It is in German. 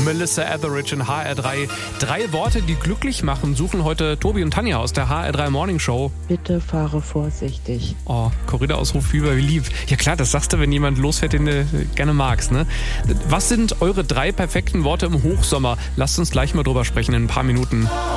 Melissa Etheridge in HR3. 3 Worte, die glücklich machen, suchen heute Tobi und Tanja aus der HR3 Morning Show. Bitte fahre vorsichtig. Oh, Corrida-Ausruf wie lieb. Ja klar, das sagst du, wenn jemand losfährt, den du gerne magst, ne? Was sind eure 3 perfekten Worte im Hochsommer? Lasst uns gleich mal drüber sprechen in ein paar Minuten.